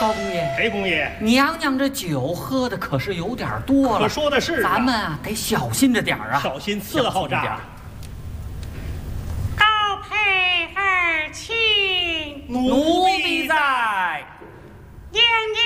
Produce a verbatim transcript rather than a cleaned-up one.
高公爷， 裴公爷， 娘娘这酒喝的可是有点多了。 可说的是、啊， 咱们啊得小心着点啊， 小心伺候着。 高配儿亲， 奴婢在。 娘娘。